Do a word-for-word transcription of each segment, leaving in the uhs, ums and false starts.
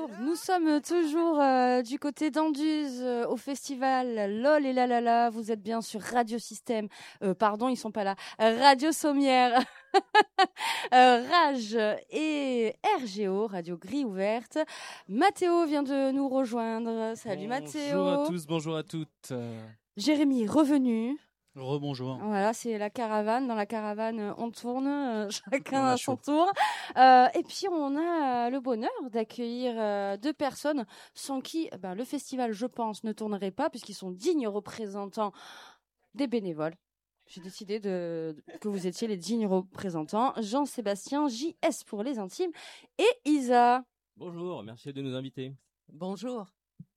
Bonjour, nous sommes toujours euh, du côté d'Anduze euh, au festival LOL et la la la. Vous êtes bien sur Radio Système, euh, pardon, ils sont pas là, Radio Sommière, euh, Rage et R G O, Radio Grille Ouverte. Mathéo vient de nous rejoindre. Salut Mathéo. Bonjour à tous, bonjour à toutes. Jérémy revenu. Rebonjour. Voilà, c'est la caravane. Dans la caravane, on tourne, euh, chacun à son tour. Euh, et puis, on a euh, le bonheur d'accueillir euh, deux personnes sans qui ben, le festival, je pense, ne tournerait pas, puisqu'ils sont dignes représentants des bénévoles. J'ai décidé de, que vous étiez les dignes représentants. Jean-Sébastien, J S pour les intimes, et Isa. Bonjour, merci de nous inviter. Bonjour.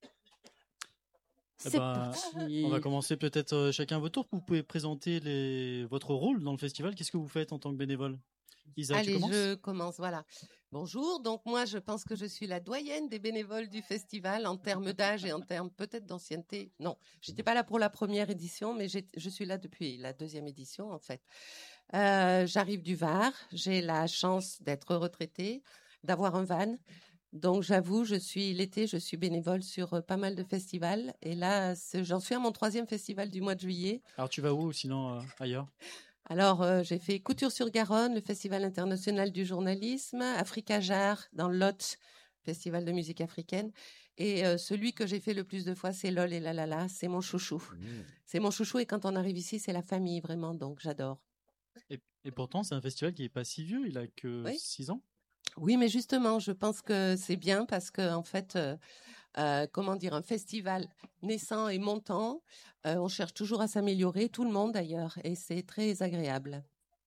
Eh C'est ben, parti. on va commencer peut-être euh, chacun votre tour. Vous pouvez présenter les... votre rôle dans le festival. Qu'est-ce que vous faites en tant que bénévole? Isa, Allez, tu commences je commence, voilà. Bonjour, donc moi je pense que je suis la doyenne des bénévoles du festival en termes d'âge et en termes peut-être d'ancienneté. Non, j'étais pas là pour la première édition, mais j'ai- je suis là depuis la deuxième édition en fait. Euh, J'arrive du Var, j'ai la chance d'être retraitée, d'avoir un van. Donc j'avoue, je suis l'été, je suis bénévole sur euh, pas mal de festivals. Et là, c'est- j'en suis à mon troisième festival du mois de juillet. Alors tu vas où sinon euh, ailleurs? Alors, euh, j'ai fait Couture-sur-Garonne, le Festival international du journalisme, Africa Jar dans le Lot, Festival de musique africaine. Et euh, celui que j'ai fait le plus de fois, c'est LOL et la la la, c'est mon chouchou. C'est mon chouchou et quand on arrive ici, c'est la famille vraiment, donc j'adore. Et, et pourtant, c'est un festival qui est pas si vieux. Il a que Oui. six ans. Oui, mais justement, je pense que c'est bien parce que en fait, euh, euh, comment dire, un festival naissant et montant, euh, on cherche toujours à s'améliorer, tout le monde d'ailleurs, et c'est très agréable.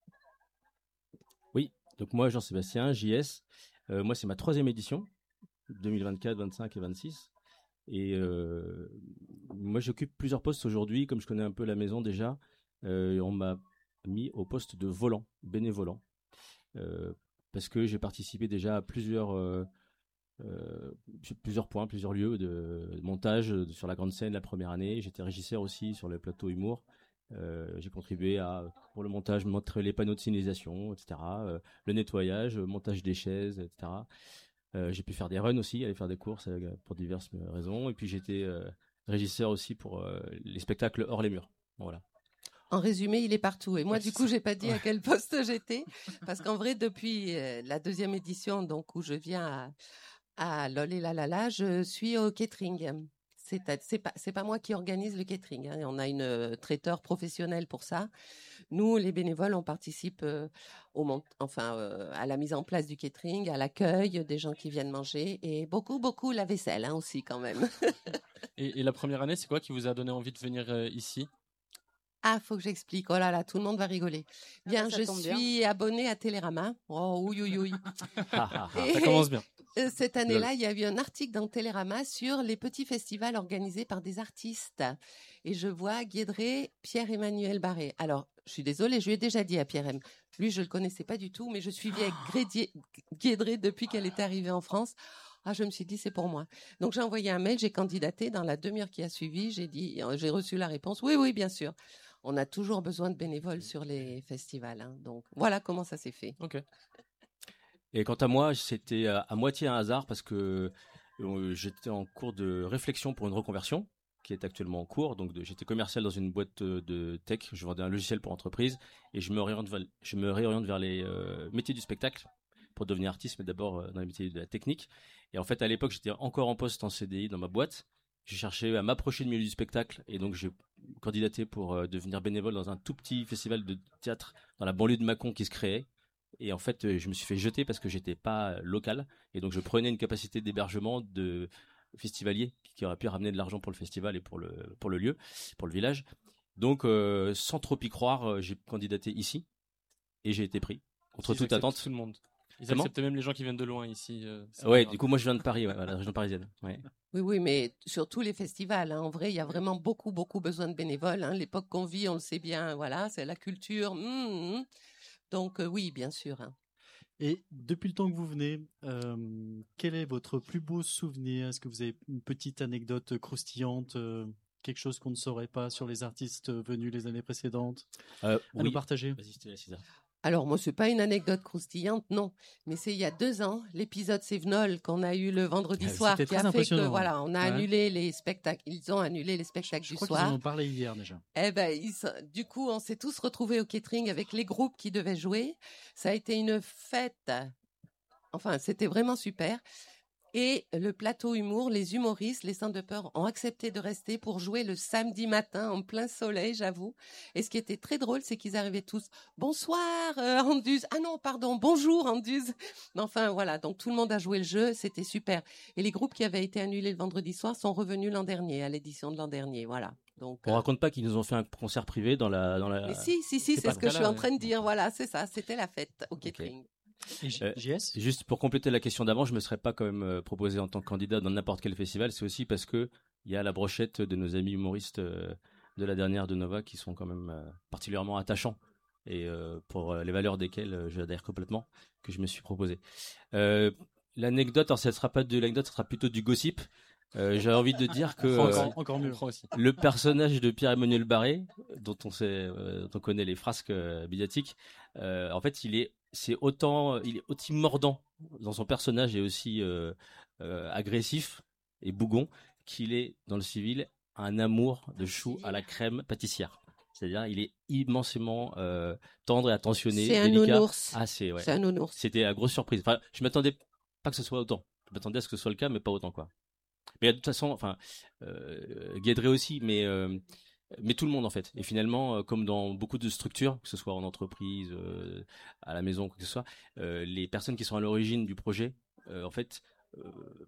Oui, donc moi Jean-Sébastien, J S, euh, moi c'est ma troisième édition, deux mille vingt-quatre, vingt-cinq et vingt-six. Et euh, moi j'occupe plusieurs postes aujourd'hui, comme je connais un peu la maison déjà, euh, on m'a mis au poste de volant, bénévolant. Euh, parce que j'ai participé déjà à plusieurs, euh, euh, plusieurs points, plusieurs lieux de, de montage de- sur la grande scène la première année. J'étais régisseur aussi sur le plateau humour. Euh, j'ai contribué à, pour le montage, montrer les panneaux de signalisation, et cetera. Euh, le nettoyage, euh, montage des chaises, et cetera. Euh, j'ai pu faire des runs aussi, aller faire des courses euh, pour diverses euh, raisons. Et puis j'étais euh, régisseur aussi pour euh, les spectacles hors les murs. Voilà. En résumé, il est partout. Et moi, Ouais, du c'est coup, ça. j'ai pas dit à Ouais. quel poste j'étais, parce qu'en vrai, depuis euh, la deuxième édition, donc où je viens à, à LOL et la la la, je suis au catering. C'est à- c'est pas c'est pas moi qui organise le catering, hein. On a une euh, traiteur professionnelle pour ça. Nous, les bénévoles, on participe euh, au mont- enfin euh, à la mise en place du catering, à l'accueil des gens qui viennent manger et beaucoup beaucoup la vaisselle hein, aussi quand même. Et, et la première année, c'est quoi qui vous a donné envie de venir euh, ici? Ah, faut que j'explique. Oh là là, tout le monde va rigoler. Bien, bah, ça je tombe bien. suis abonnée à Télérama. Oh, oui, oui, oui. Ah, ah, ah. Et Ça commence bien. euh, cette année-là, il y a eu un article dans Télérama sur les petits festivals organisés par des artistes. Et je vois Guédré, Pierre-Emmanuel Barré. Alors, je suis désolée, je lui ai déjà dit à Pierre-M. Lui, je le connaissais pas du tout, mais je suivais avec Grédier- Guédré depuis qu'elle était arrivée en France. Ah, je me suis dit, c'est pour moi. Donc, j'ai envoyé un mail, j'ai candidaté. Dans la demi-heure qui a suivi, j'ai dit, euh, j'ai reçu la réponse. Oui, oui, bien sûr. On a toujours besoin de bénévoles sur les festivals, hein. Donc, voilà comment ça s'est fait. Ok. Et quant à moi, c'était à, à moitié un hasard parce que euh, j'étais en cours de réflexion pour une reconversion qui est actuellement en cours. Donc, de- j'étais commercial dans une boîte euh, de tech. Je vendais un logiciel pour entreprise et je me réoriente vers, je me réoriente vers les euh, métiers du spectacle pour devenir artiste, mais d'abord euh, dans les métiers de la technique. Et en fait, à l'époque, j'étais encore en poste en C D I dans ma boîte. J'ai cherché à m'approcher du milieu du spectacle et donc j'ai candidaté pour euh, devenir bénévole dans un tout petit festival de théâtre dans la banlieue de Mâcon qui se créait. Et en fait, euh, je me suis fait jeter parce que j'étais pas euh, local. Et donc, je prenais une capacité d'hébergement de festivalier qui aurait pu ramener de l'argent pour le festival et pour le, pour le lieu, pour le village. Donc, euh, sans trop y croire, euh, j'ai candidaté ici et j'ai été pris. Contre Ils toute acceptent attente. tout le monde. Ils Comment acceptent même les gens qui viennent de loin ici. euh, c'est Ouais, pas grave. du coup, moi, je viens de Paris, ouais, voilà, la région parisienne. Ouais. Oui, oui, mais sur tous les festivals, hein, en vrai, il y a vraiment beaucoup, beaucoup besoin de bénévoles, hein. L'époque qu'on vit, on le sait bien, voilà, c'est la culture. hum, hum. Donc, euh, oui, bien sûr, hein. Et depuis le temps que vous venez, euh, quel est votre plus beau souvenir? Est-ce que vous avez une petite anecdote croustillante, euh, quelque chose qu'on ne saurait pas sur les artistes venus les années précédentes Euh, à nous oui. partager? Vas-y, je te laisse, Isa. Alors, moi, c'est pas une anecdote croustillante, non. Mais c'est il y a deux ans, l'épisode Sévenol qu'on a eu le vendredi Ah, soir, c'était qui très a fait que, impressionnant. voilà, on a Ouais. annulé les spectacles. Ils ont annulé les spectacles Je du crois qu'ils soir. en ont parlé hier déjà. Eh ben, ils sont- du coup, on s'est tous retrouvés au catering avec les groupes qui devaient jouer. Ça a été une fête. Enfin, c'était vraiment super. Et le plateau humour, les humoristes, les stand-uppers ont accepté de rester pour jouer le samedi matin en plein soleil, j'avoue. Et ce qui était très drôle, c'est qu'ils arrivaient tous « Bonsoir, euh, Anduse !»« Ah non, pardon, bonjour, Anduse !» Mais enfin, voilà, donc tout le monde a joué le jeu, c'était super. Et les groupes qui avaient été annulés le vendredi soir sont revenus l'an dernier, à l'édition de l'an dernier, voilà. Donc, On euh, raconte pas qu'ils nous ont fait un concert privé dans la dans la. mais si, si, si, c'est c'est pas ce que je vrai, suis en ouais. train de dire, voilà, c'est ça, c'était la fête au catering. Et J- Euh, JS Juste pour compléter la question d'avant, je me serais pas quand même euh, proposé en tant que candidat dans n'importe quel festival. C'est aussi parce que il y a la brochette de nos amis humoristes euh, de la dernière de Nova qui sont quand même euh, particulièrement attachants et euh, pour euh, les valeurs desquelles euh, j'adhère complètement que je me suis proposé. Euh, L'anecdote, alors ça sera pas de l'anecdote, ça sera plutôt du gossip. Euh, J'ai envie de dire que Encore- euh, encore mieux. On prend aussi. le personnage de Pierre-Emmanuel Barré, dont on sait, euh, dont on connaît les frasques euh, médiatiques, euh, en fait, il est, c'est autant, il est aussi mordant dans son personnage et aussi euh, euh, agressif et bougon qu'il est dans le civil un amour de chou à la crème pâtissière. C'est-à-dire, il est immensément euh, tendre et attentionné, C'est un délicat. nounours. Ah, c'est ouais. C'est un nounours. C'était la grosse surprise. Enfin, je m'attendais pas que ce soit autant. Je m'attendais à ce que ce soit le cas, mais pas autant quoi. Mais de toute façon, enfin, euh, Guédré aussi, mais euh, mais tout le monde en fait. Et finalement, euh, comme dans beaucoup de structures, que ce soit en entreprise, euh, à la maison, quoi que ce soit, euh, les personnes qui sont à l'origine du projet, euh, en fait, euh,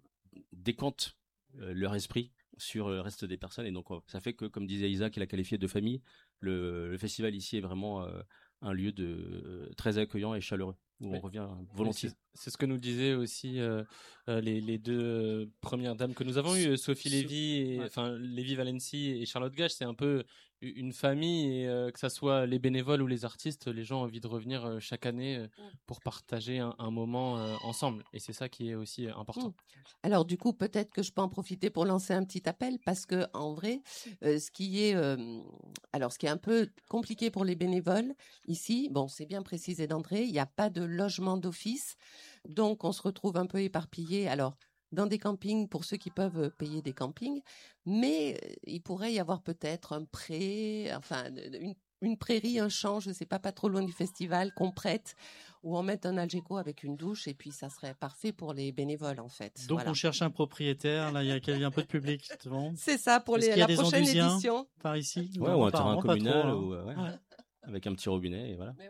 décantent euh, leur esprit sur le reste des personnes. Et donc, euh, ça fait que, comme disait Isa, qui l'a qualifié de famille, le, le festival ici est vraiment euh, un lieu de euh, très accueillant et chaleureux où Oui. on revient Mais volontiers. C'est c'est ce que nous disaient aussi euh, euh, les, les deux euh, premières dames que nous avons eues, Sophie So- Lévy, et, ouais. enfin Lévy Valency et Charlotte Gage. C'est un peu u- une famille, et euh, que ça soit les bénévoles ou les artistes, les gens ont envie de revenir euh, chaque année euh, pour partager un, un moment euh, ensemble. Et c'est ça qui est aussi euh, important. Mm. Alors du coup, peut-être que je peux en profiter pour lancer un petit appel parce que en vrai, euh, ce qui est, euh, alors ce qui est un peu compliqué pour les bénévoles ici, bon, c'est bien précisé d'entrée, il n'y a pas de logement d'office, donc on se retrouve un peu éparpillé. Alors dans des campings pour ceux qui peuvent payer des campings, mais euh, il pourrait y avoir peut-être un pré, enfin une une prairie, un champ, je sais pas, pas trop loin du festival, qu'on prête, où on met un Algeco avec une douche, et puis ça serait parfait pour les bénévoles, en fait. Donc Voilà. on cherche un propriétaire, là il y a, il y a un peu de public devant, C'est ça pour Est-ce les, qu'il y a la des prochaine Andusiens édition. par ici. Ouais, Non, ou un terrain apparemment pas communal, trop, hein. ou, euh, ouais, Ouais. avec un petit robinet, et voilà.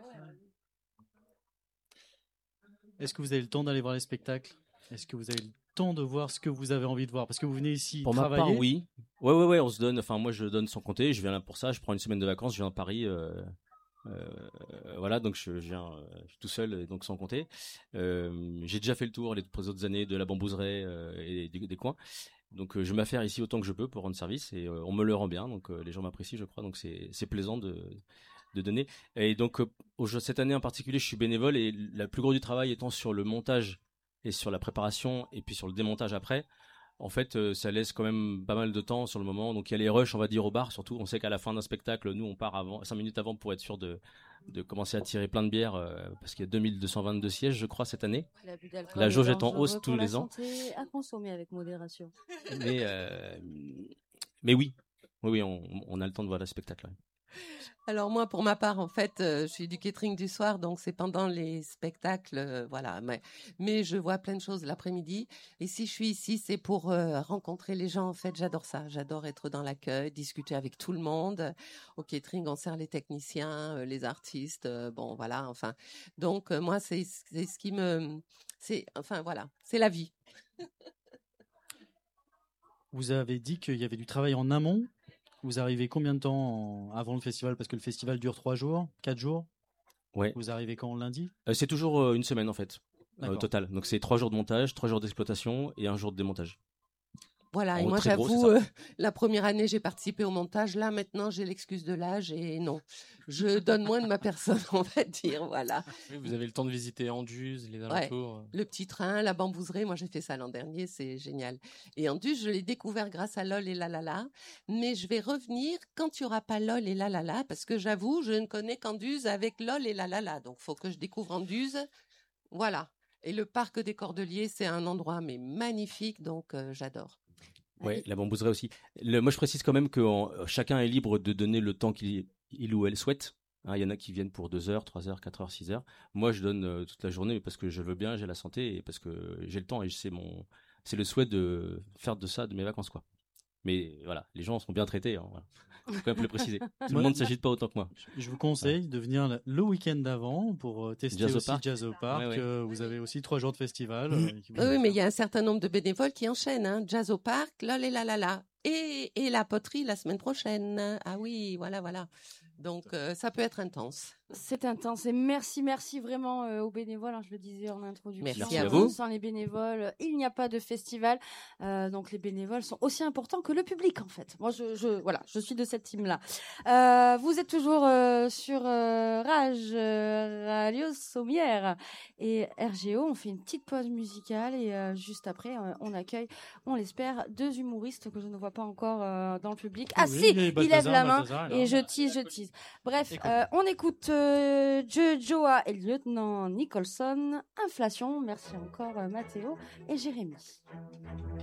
Est-ce que vous avez le temps d'aller voir les spectacles? Est-ce que vous avez le temps de voir ce que vous avez envie de voir? Parce que vous venez ici Pour ma travailler. part, oui. Ouais, ouais, ouais, on se donne. Enfin, moi, je donne sans compter. Je viens là pour ça. Je prends une semaine de vacances. Je viens à Paris. Euh, euh, voilà, donc je, je viens euh, je suis tout seul, et donc sans compter. Euh, j'ai déjà fait le tour les autres années de la Bambouseraie euh, et des, des coins. Donc, euh, je m'affaire ici autant que je peux pour rendre service et euh, on me le rend bien. Donc, euh, les gens m'apprécient, je crois. Donc, c'est c'est plaisant de de donner. Et donc, euh, au- cette année en particulier, je suis bénévole et la plus gros du travail étant sur le montage et sur la préparation et puis sur le démontage après. En fait, euh, ça laisse quand même pas mal de temps sur le moment. Donc il y a les rushs, on va dire, au bar. Surtout, on sait qu'à la fin d'un spectacle, nous, on part avant, cinq minutes avant pour être sûr de, de commencer à tirer plein de bières, euh, parce qu'il y a deux mille deux cent vingt-deux sièges, je crois, cette année. L'abus d'alcool La est jauge est en dangereux hausse pour tous la les ans. santé, à consommer avec modération. Mais, euh, mais oui, oui, oui, on, on a le temps de voir le spectacle. Ouais. Alors moi, pour ma part, en fait, euh, je suis du catering du soir, donc c'est pendant les spectacles, euh, voilà. Mais, mais je vois plein de choses l'après-midi. Et si je suis ici, c'est pour euh, rencontrer les gens. En fait, j'adore ça. J'adore être dans l'accueil, discuter avec tout le monde. Au catering, on sert les techniciens, euh, les artistes. euh, bon, voilà. Enfin, donc euh, moi, c'est c'est ce qui me, c'est, enfin voilà, c'est la vie. Vous avez dit qu'il y avait du travail en amont. Vous arrivez combien de temps en- avant le festival? Parce que le festival dure trois jours, quatre jours. Ouais. Vous arrivez quand, lundi? Euh, c'est toujours euh, une semaine en fait, euh, D'accord. au total. Donc c'est trois jours de montage, trois jours d'exploitation et un jour de démontage. Voilà, et moi j'avoue, euh, la première année j'ai participé au montage, là maintenant j'ai l'excuse de l'âge et non, je donne moins de ma personne, on va dire, voilà. Oui, vous avez le temps de visiter Anduze, les alentours. Ouais, le petit train, la bambouserie, moi j'ai fait ça l'an dernier, c'est génial. Et Anduze, je l'ai découvert grâce à LOL et La La La, mais je vais revenir quand il n'y aura pas LOL et La La La, parce que j'avoue, je ne connais qu'Anduze avec LOL et La La La, donc il faut que je découvre Anduze, voilà. Et le parc des Cordeliers, c'est un endroit mais magnifique, donc euh, j'adore. Ouais, la bambouserie aussi. Le, moi, je précise quand même que en, chacun est libre de donner le temps qu'il il ou elle souhaite. Hein, il y en a qui viennent pour deux heures, trois heures, quatre heures, six heures. Moi, je donne euh, toute la journée parce que je veux bien, j'ai la santé et parce que j'ai le temps et c'est mon, c'est le souhait de faire de ça de mes vacances, quoi. Mais voilà, les gens sont bien traités. Hein, voilà. Faut quand même le préciser. Tout le monde ne s'agite pas autant que moi. Je vous conseille ouais. de venir le week-end d'avant pour tester Jazz aussi Jazz au Parc. Ouais, ouais. Euh, vous avez aussi trois jours de festival. Mmh. Euh, oui, mais il y a un certain nombre de bénévoles qui enchaînent. Hein. Jazz au Parc, LOL et La La La. Et, et la poterie la semaine prochaine. Ah oui, voilà, voilà. Donc, euh, ça peut être intense. C'est intense. Et merci, merci vraiment euh, aux bénévoles. Hein, je le disais en introduction. Merci à vous. Sans les bénévoles, il n'y a pas de festival. Euh, donc, les bénévoles sont aussi importants que le public, en fait. Moi, je, je, voilà, je suis de cette team-là. Euh, vous êtes toujours euh, sur euh, Rage, euh, Radio Sommière et R G O. On fait une petite pause musicale et euh, juste après, euh, on accueille, on l'espère, deux humoristes que je ne vois pas encore euh, dans le public. Ah oui, si, il lève la main et je tease, je tease. Bref, euh, on écoute euh, Joa et le lieutenant Nicholson. Inflation. Merci encore euh, Mathéo et Jérémy.